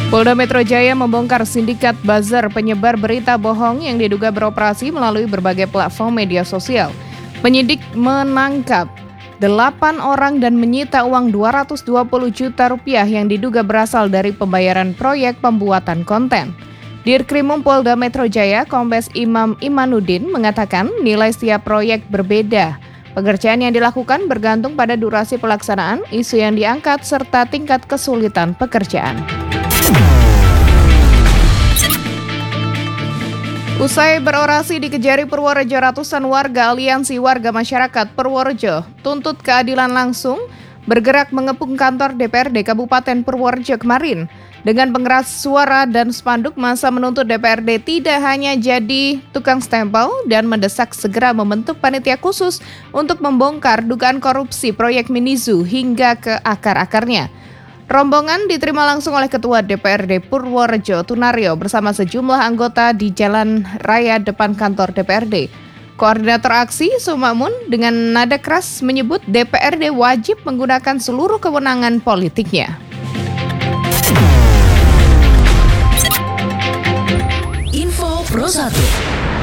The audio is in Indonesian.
Polda Metro Jaya membongkar sindikat buzzer penyebar berita bohong yang diduga beroperasi melalui berbagai platform media sosial. Penyidik menangkap 8 orang dan menyita uang 220 juta rupiah yang diduga berasal dari pembayaran proyek pembuatan konten. Dirkrimum Polda Metro Jaya, Kombes Imam Imanuddin mengatakan nilai setiap proyek berbeda. Pengerjaan yang dilakukan bergantung pada durasi pelaksanaan, isu yang diangkat, serta tingkat kesulitan pekerjaan. Usai berorasi di Kejari Purworejo, ratusan warga Aliansi Warga Masyarakat Purworejo tuntut keadilan langsung bergerak mengepung kantor DPRD Kabupaten Purworejo kemarin. Dengan pengeras suara dan spanduk, massa menuntut DPRD tidak hanya jadi tukang stempel dan mendesak segera membentuk panitia khusus untuk membongkar dugaan korupsi proyek Minizu hingga ke akar-akarnya. Rombongan diterima langsung oleh Ketua DPRD Purworejo Tunaryo bersama sejumlah anggota di jalan raya depan kantor DPRD. Koordinator aksi Sumamun dengan nada keras menyebut DPRD wajib menggunakan seluruh kewenangan politiknya. Info Pro 1.